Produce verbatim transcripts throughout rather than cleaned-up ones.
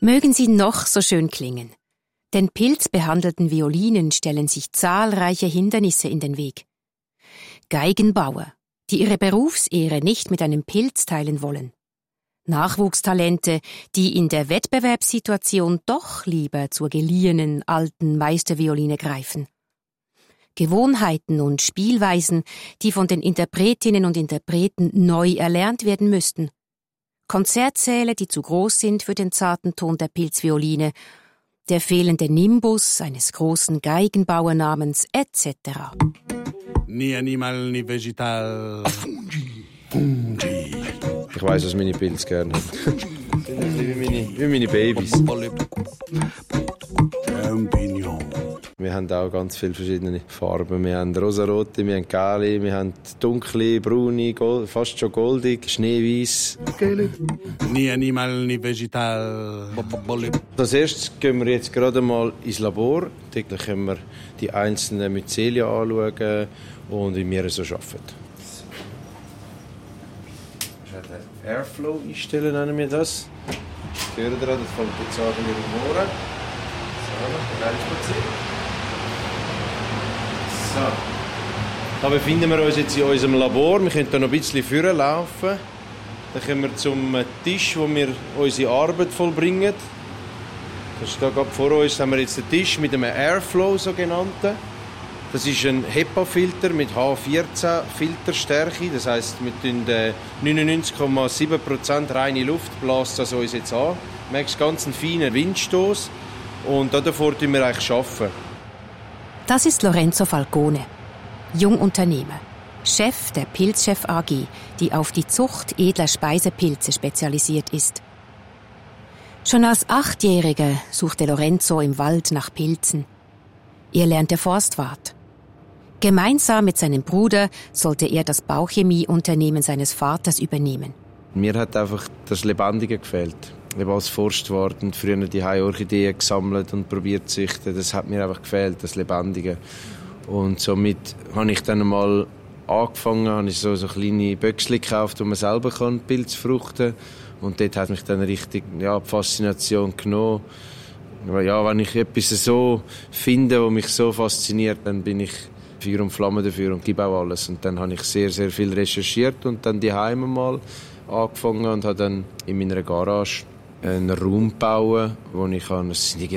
Mögen sie noch so schön klingen. Den pilzbehandelten Violinen stellen sich zahlreiche Hindernisse in den Weg. Geigenbauer, die ihre Berufsehre nicht mit einem Pilz teilen wollen. Nachwuchstalente, die in der Wettbewerbssituation doch lieber zur geliehenen alten Meistervioline greifen. Gewohnheiten und Spielweisen, die von den Interpretinnen und Interpreten neu erlernt werden müssten. Konzertsäle, die zu groß sind für den zarten Ton der Pilzvioline, der fehlende Nimbus eines großen Geigenbauernamens et cetera. Ni animal, ni vegetal. Fungi. Fungi. Ich weiss, was meine Pilze gerne haben. wie, meine, wie meine Babys. Champignon. Wir haben auch ganz viele verschiedene Farben. Wir haben rosarote, wir haben gelbe, wir haben dunkle, braune, gold, fast schon goldig, schneeweiß. Ni animal, ni vegetal. Als erstes gehen wir jetzt gerade mal ins Labor. Dort können wir die einzelnen Myzelien anschauen und wie wir so arbeiten. Airflow einstellen nennen wir das. Hören Sie, das fängt jetzt an mit dem Ohren. So, gleich spazieren. So. Da befinden wir uns jetzt in unserem Labor. Wir können hier noch ein bisschen vorne laufen. Dann kommen wir zum Tisch, wo wir unsere Arbeit vollbringen. Das ist hier gerade vor uns haben wir jetzt den Tisch mit einem Airflow sogenannten. Das ist ein HEPA-Filter mit H vierzehn Filterstärke. Das heisst, mit neunundneunzig Komma sieben Prozent reine Luft bläst das uns jetzt an. Du merkst ganz einen feinen Windstoß. Und davor arbeiten wir eigentlich. Das ist Lorenzo Falcone, Jungunternehmer, Chef der Pilzchef A G, die auf die Zucht edler Speisepilze spezialisiert ist. Schon als Achtjähriger suchte Lorenzo im Wald nach Pilzen. Er lernte Forstwart. Gemeinsam mit seinem Bruder sollte er das Bauchemieunternehmen seines Vaters übernehmen. Mir hat einfach das Lebendige gefehlt. Ich habe als Forstwart und früher die Orchideen gesammelt und probiert zu züchten. Das hat mir einfach gefehlt, das Lebendige. Und somit habe ich dann mal angefangen, habe ich so, so kleine Böckchen gekauft, wo man selber kann Pilze fruchten kann. Und dort hat mich dann richtig ja, die Faszination genommen. Ja, wenn ich etwas so finde, was mich so fasziniert, dann bin ich Feuer und Flamme dafür und gebe auch alles. Und dann habe ich sehr, sehr viel recherchiert und dann die Heime mal angefangen und habe dann in meiner Garage einen Raum bauen, wo ich kann, es sind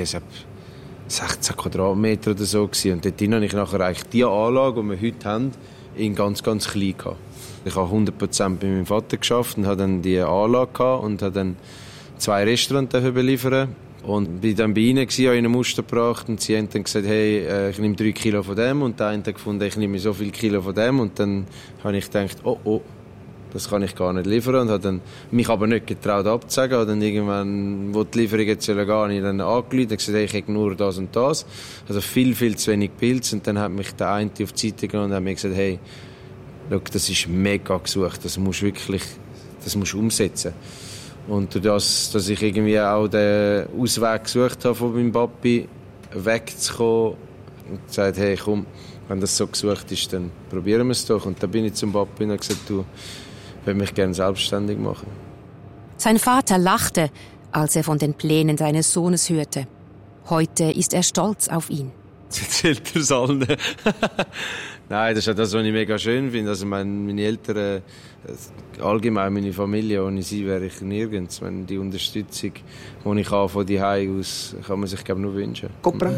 sechzehn Quadratmeter oder so gewesen. Und dort habe ich nachher eigentlich die Anlage, die wir heute haben, in ganz, ganz klein gehabt. Ich habe hundert Prozent bei meinem Vater geschafft und habe dann die Anlage gehabt und habe dann zwei Restaurants beliefern. Und bin dann bei ihnen gewesen, habe ihnen ein Muster gebracht und sie haben dann gesagt, hey, ich nehme drei Kilo von dem und der eine hat gefunden, ich nehme so viel Kilo von dem und dann habe ich gedacht, oh, oh, das kann ich gar nicht liefern und habe dann mich aber nicht getraut abzusagen. Und dann irgendwann, wo die Lieferung jetzt gehen soll, habe ich dann angerufen und gesagt, hey, ich hätte nur das und das. Also viel, viel zu wenig Pilze. Und dann hat mich der eine auf die Seite genommen und hat mir gesagt, hey, schau, das ist mega gesucht, das musst du wirklich, das musst du umsetzen. Und durch das, dass ich irgendwie auch den Ausweg gesucht habe, von meinem Papi wegzukommen und gesagt, hey, komm, wenn das so gesucht ist, dann probieren wir es doch. Und dann bin ich zum Papi und habe gesagt, du, ich würde mich gerne selbstständig machen. Sein Vater lachte, als er von den Plänen seines Sohnes hörte. Heute ist er stolz auf ihn. Jetzt erzählt er es allen. Nein, das ist ja das, was ich mega schön finde. Also meine, meine Eltern, allgemein meine Familie, ohne sie wäre ich nirgends. Wenn die Unterstützung, die ich habe von daheim aus, kann man sich glaube nur wünschen.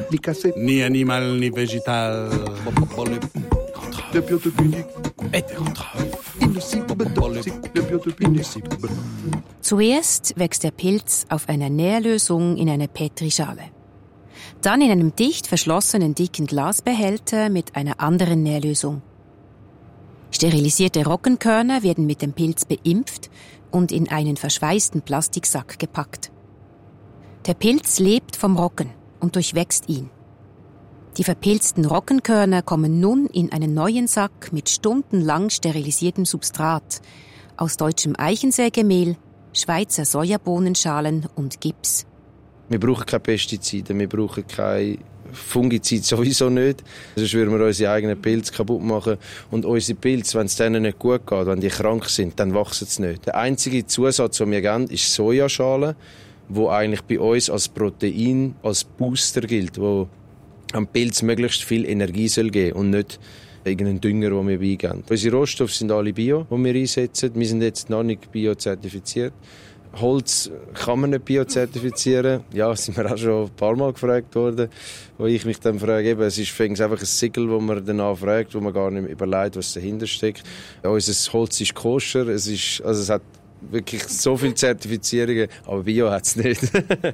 Ni animal, ni vegetal. Zuerst wächst der Pilz auf einer Nährlösung in einer Petrischale. Dann in einem dicht verschlossenen dicken Glasbehälter mit einer anderen Nährlösung. Sterilisierte Roggenkörner werden mit dem Pilz beimpft und in einen verschweißten Plastiksack gepackt. Der Pilz lebt vom Roggen und durchwächst ihn. Die verpilzten Roggenkörner kommen nun in einen neuen Sack mit stundenlang sterilisiertem Substrat aus deutschem Eichensägemehl, Schweizer Sojabohnenschalen und Gips. Wir brauchen keine Pestizide, wir brauchen kein Fungizid sowieso nicht. Sonst würden wir unsere eigenen Pilze kaputt machen. Und unsere Pilze, wenn es denen nicht gut geht, wenn die krank sind, dann wachsen sie nicht. Der einzige Zusatz, den wir geben, ist Sojaschale. wo eigentlich bei uns als Protein, als Booster gilt, wo am Pilz möglichst viel Energie soll geben und nicht irgendeinen Dünger, den wir beigeben. Unsere Rohstoffe sind alle Bio, die wir einsetzen. Wir sind jetzt noch nicht biozertifiziert. Holz kann man nicht biozertifizieren. Ja, sind wir auch schon ein paar Mal gefragt worden, wo ich mich dann frage, eben, es ist einfach ein Siegel, wo man danach fragt, wo man gar nicht mehr überlegt, was dahinter steckt. Ja, unser Holz ist koscher, es ist, also es hat wirklich so viele Zertifizierungen, aber Bio hat es nicht.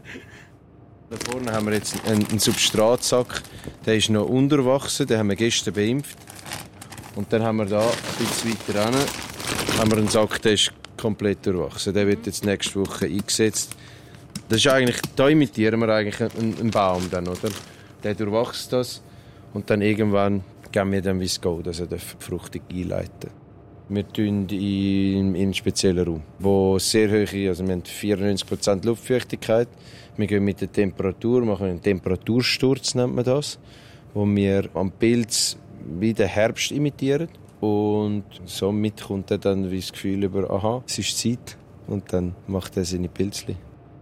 Da vorne haben wir jetzt einen, einen Substratsack, der ist noch unterwachsen, den haben wir gestern beimpft. Und dann haben wir da ein bisschen weiter hinten, haben wir einen Sack, der ist komplett durchwachsen. Der wird jetzt nächste Woche eingesetzt. Das ist eigentlich, da imitieren wir eigentlich einen, einen Baum dann, oder? Der durchwachst das und dann irgendwann geben wir dann wie es geht, dass er die Befruchtung einleiten. Wir tun in, in einen speziellen Raum, wo sehr hohe, also wir haben vierundneunzig Prozent Luftfeuchtigkeit. Wir gehen mit der Temperatur, machen einen Temperatursturz, nennt man das, wo wir am Pilz wie den Herbst imitieren. Und somit kommt er dann wie das Gefühl über, aha, es ist Zeit. Und dann macht er seine Pilzli.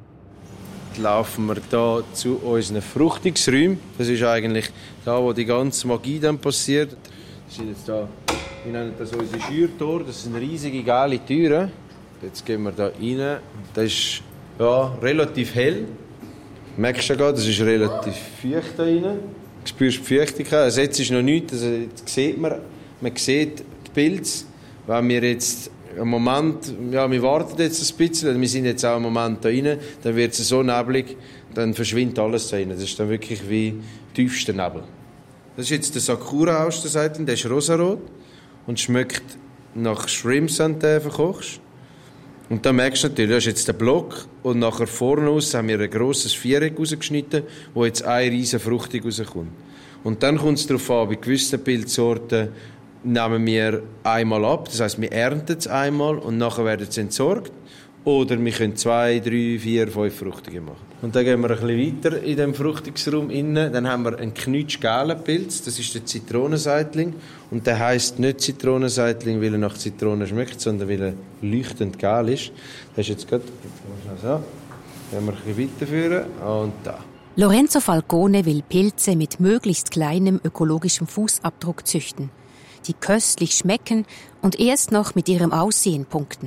Jetzt laufen wir hier zu unseren Fruchtungsräumen. Das ist eigentlich da, wo die ganze Magie dann passiert. Das sind jetzt da, wir nennen das unsere Schürtore. Das sind riesige, geile Türen. Jetzt gehen wir da rein. Das ist ja, relativ hell. Merkst du ja, das ist relativ feucht da rein. Du spürst die Feuchtigkeit. Also jetzt ist noch nichts. Also jetzt sieht man, man sieht die Pilze. Wenn wir jetzt einen Moment, ja, wir warten jetzt ein bisschen, wir sind jetzt auch einen Moment da rein, dann wird es so neblig, dann verschwindet alles da rein. Das ist dann wirklich wie tiefster Nebel. Das ist jetzt der Sakura aus der Seite, der ist rosarot und schmeckt nach Shrimps, wenn du den verkochst. Und dann merkst du natürlich, das ist jetzt der Block und nachher vorne aus haben wir ein grosses Viereck rausgeschnitten, wo jetzt eine riesige Fruchtung rauskommt. Und dann kommt es darauf an, bei gewissen Pilzsorten nehmen wir einmal ab, das heisst, wir ernten es einmal und nachher werden sie entsorgt. Oder wir können zwei, drei, vier, fünf Fruchtungen machen. Und dann gehen wir ein bisschen weiter in dem Fruchtungsraum innen. Dann haben wir einen knutschgelben Pilz, das ist der Zitronenseitling. Und der heisst nicht Zitronenseitling, weil er nach Zitrone schmeckt, sondern weil er leuchtend gel ist. Das ist jetzt gerade so. Gehen wir ein bisschen weiterführen. Und da. Lorenzo Falcone will Pilze mit möglichst kleinem ökologischem Fußabdruck züchten, die köstlich schmecken und erst noch mit ihrem Aussehen punkten.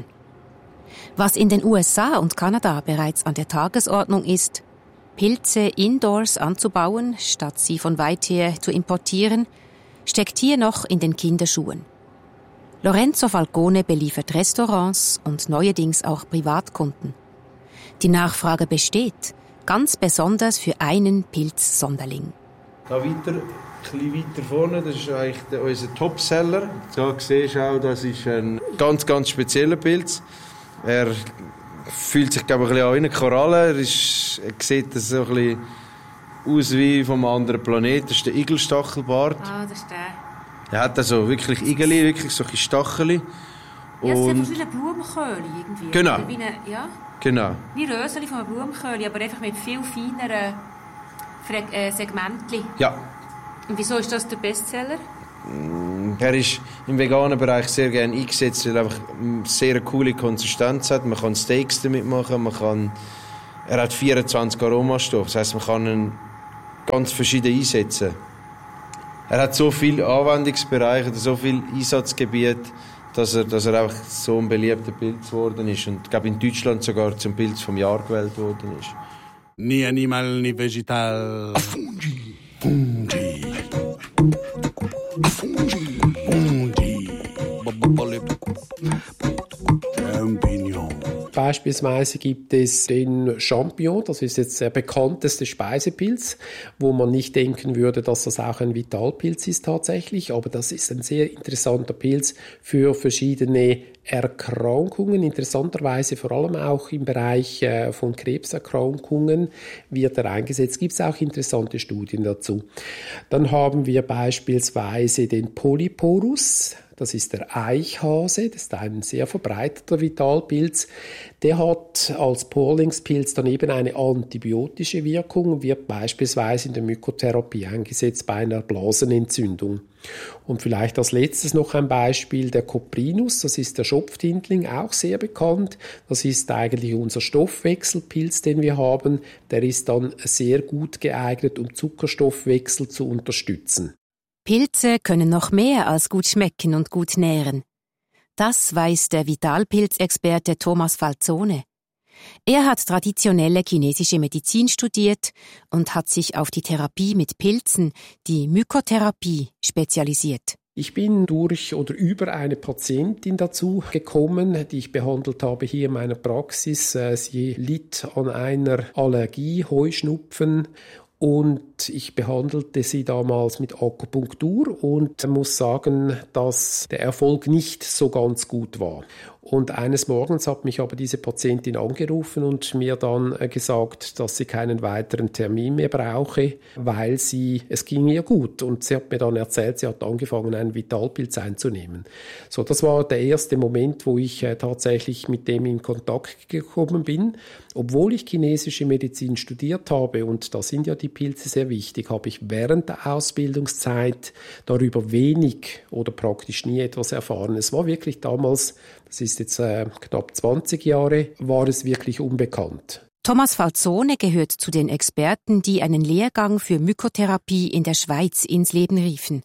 Was in den U S A und Kanada bereits an der Tagesordnung ist, Pilze indoors anzubauen, statt sie von weither zu importieren, steckt hier noch in den Kinderschuhen. Lorenzo Falcone beliefert Restaurants und neuerdings auch Privatkunden. Die Nachfrage besteht, ganz besonders für einen Pilzsonderling. Da weiter, ein bisschen weiter vorne, das ist eigentlich der, unser Topseller. Da siehst du auch, das ist ein ganz, ganz spezieller Pilz. Er fühlt sich, glaube ich, ein bisschen an wie eine Koralle. Er, ist, er sieht so ein bisschen aus wie vom anderen Planeten. Das ist der Igelstachelbart. Ah, das ist der. Er hat also wirklich Igeli, wirklich solche Stacheli. Ja, es ist einfach wie ein Blumenköhli irgendwie. Genau. Wie eine, ja, genau. wie Röseli von einem Blumenköhli, aber einfach mit viel feineren Fre- äh, Segmentchen. Ja. Und wieso ist das der Bestseller? Er ist im veganen Bereich sehr gerne eingesetzt, weil er einfach eine sehr coole Konsistenz hat. Man kann Steaks damit machen, man kann, er hat vierundzwanzig Aromastoffe, das heisst, man kann ihn ganz verschieden einsetzen. Er hat so viele Anwendungsbereiche, so viele Einsatzgebiete, dass er, dass er einfach so ein beliebter Pilz geworden ist und ich glaube in Deutschland sogar zum Pilz vom Jahr gewählt worden ist. Ni animal ni vegetal. Fungi. Fungi. Fungi. Fungi. Champignon. Beispielsweise gibt es den Champignon, das ist jetzt der bekannteste Speisepilz, wo man nicht denken würde, dass das auch ein Vitalpilz ist tatsächlich, aber das ist ein sehr interessanter Pilz für verschiedene Erkrankungen, interessanterweise vor allem auch im Bereich von Krebserkrankungen wird er eingesetzt. Gibt es auch interessante Studien dazu. Dann haben wir beispielsweise den Polyporus. Das ist der Eichhase, das ist ein sehr verbreiteter Vitalpilz. Der hat als Porlingspilz dann eben eine antibiotische Wirkung, wird beispielsweise in der Mykotherapie eingesetzt bei einer Blasenentzündung. Und vielleicht als letztes noch ein Beispiel, der Coprinus, das ist der Schopftindling, auch sehr bekannt. Das ist eigentlich unser Stoffwechselpilz, den wir haben. Der ist dann sehr gut geeignet, um Zuckerstoffwechsel zu unterstützen. Pilze können noch mehr als gut schmecken und gut nähren. Das weiß der Vitalpilzexperte Thomas Falzone. Er hat traditionelle chinesische Medizin studiert und hat sich auf die Therapie mit Pilzen, die Mykotherapie, spezialisiert. Ich bin durch oder über eine Patientin dazu gekommen, die ich behandelt habe hier in meiner Praxis. Sie litt an einer Allergie, Heuschnupfen. Und ich behandelte sie damals mit Akupunktur und muss sagen, dass der Erfolg nicht so ganz gut war. Und eines Morgens hat mich aber diese Patientin angerufen und mir dann gesagt, dass sie keinen weiteren Termin mehr brauche, weil sie, es ging ihr gut. Und sie hat mir dann erzählt, sie hat angefangen, einen Vitalpilz einzunehmen. So, das war der erste Moment, wo ich äh, tatsächlich mit dem in Kontakt gekommen bin. Obwohl ich chinesische Medizin studiert habe, und da sind ja die Pilze sehr wichtig, habe ich während der Ausbildungszeit darüber wenig oder praktisch nie etwas erfahren. Es war wirklich damals, das ist jetzt äh, knapp zwanzig Jahre, war es wirklich unbekannt. Thomas Falzone gehört zu den Experten, die einen Lehrgang für Mykotherapie in der Schweiz ins Leben riefen.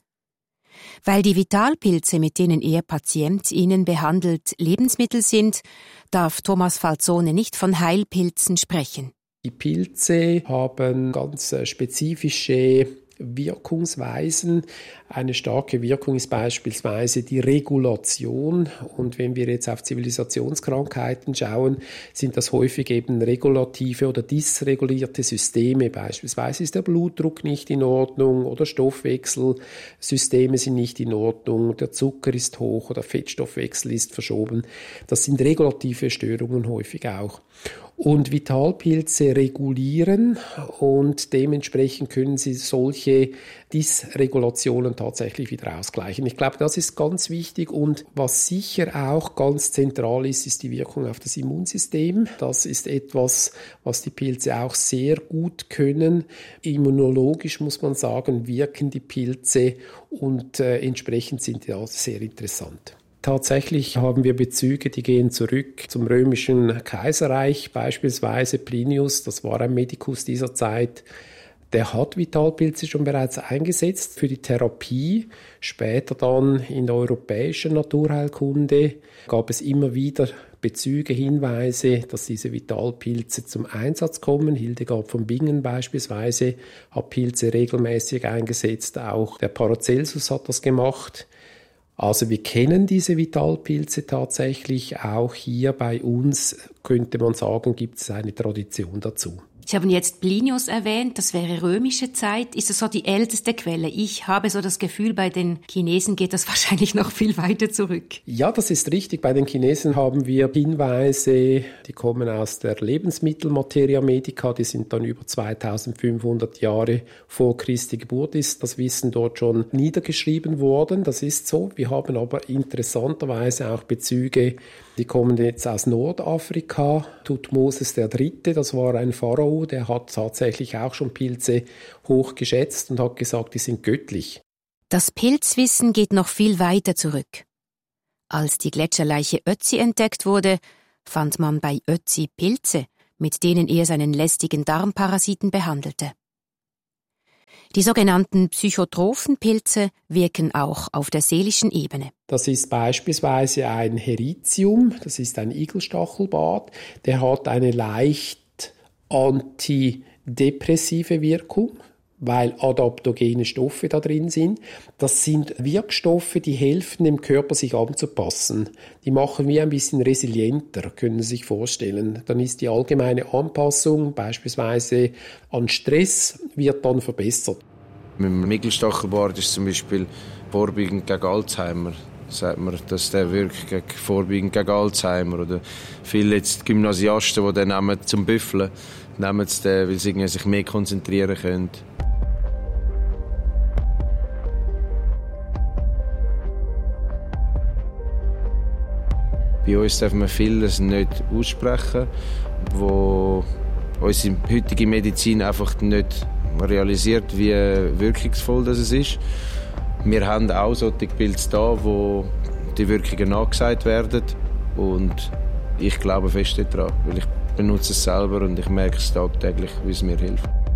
Weil die Vitalpilze, mit denen er PatientInnen behandelt, Lebensmittel sind, darf Thomas Falzone nicht von Heilpilzen sprechen. Die Pilze haben ganz spezifische Wirkungsweisen. Eine starke Wirkung ist beispielsweise die Regulation. Und wenn wir jetzt auf Zivilisationskrankheiten schauen, sind das häufig eben regulative oder dysregulierte Systeme. Beispielsweise ist der Blutdruck nicht in Ordnung oder Stoffwechselsysteme sind nicht in Ordnung, der Zucker ist hoch oder Fettstoffwechsel ist verschoben. Das sind regulative Störungen häufig auch. Und Vitalpilze regulieren und dementsprechend können sie solche Dysregulationen tatsächlich wieder ausgleichen. Ich glaube, das ist ganz wichtig und was sicher auch ganz zentral ist, ist die Wirkung auf das Immunsystem. Das ist etwas, was die Pilze auch sehr gut können. Immunologisch muss man sagen, wirken die Pilze und äh, entsprechend sind die auch sehr interessant. Tatsächlich haben wir Bezüge, die gehen zurück zum römischen Kaiserreich, beispielsweise Plinius, das war ein Medikus dieser Zeit, der hat Vitalpilze schon bereits eingesetzt für die Therapie. Später dann in der europäischen Naturheilkunde gab es immer wieder Bezüge, Hinweise, dass diese Vitalpilze zum Einsatz kommen. Hildegard von Bingen beispielsweise hat Pilze regelmäßig eingesetzt, auch der Paracelsus hat das gemacht. Also wir kennen diese Vitalpilze tatsächlich, auch hier bei uns könnte man sagen, gibt es eine Tradition dazu. Sie haben jetzt Plinius erwähnt, das wäre römische Zeit. Ist das so die älteste Quelle? Ich habe so das Gefühl, bei den Chinesen geht das wahrscheinlich noch viel weiter zurück. Ja, das ist richtig. Bei den Chinesen haben wir Hinweise, die kommen aus der Lebensmittelmateria medica, die sind dann über zweitausendfünfhundert Jahre vor Christi Geburt, ist das Wissen dort schon niedergeschrieben worden. Das ist so. Wir haben aber interessanterweise auch Bezüge, die kommen jetzt aus Nordafrika. Thutmosis der Dritte, das war ein Pharao, der hat tatsächlich auch schon Pilze hoch geschätzt und hat gesagt, die sind göttlich. Das Pilzwissen geht noch viel weiter zurück. Als die Gletscherleiche Ötzi entdeckt wurde, fand man bei Ötzi Pilze, mit denen er seinen lästigen Darmparasiten behandelte. Die sogenannten psychotrophen Pilze wirken auch auf der seelischen Ebene. Das ist beispielsweise ein Heritium, das ist ein Igelstachelbart, der hat eine leicht antidepressive Wirkung, weil adaptogene Stoffe da drin sind. Das sind Wirkstoffe, die helfen dem Körper, sich anzupassen. Die machen wir ein bisschen resilienter, können Sie sich vorstellen. Dann ist die allgemeine Anpassung beispielsweise an Stress, wird dann verbessert. Mit dem Igelstachelbart ist zum Beispiel vorbeugend gegen Alzheimer. Sagt man, dass der wirkt gegen, vorbeugend gegen Alzheimer. Oder viele jetzt Gymnasiasten, die den nehmen zum Büffeln, nehmen es den, weil sie sich mehr konzentrieren können. Bei uns darf man vieles nicht aussprechen, wo unsere heutige Medizin einfach nicht realisiert, wie wirkungsvoll das ist. Wir haben auch solche Pilze da, wo die Wirkungen nachgesagt werden. Und ich glaube fest daran, weil ich benutze es selber und ich merke es tagtäglich, wie es mir hilft.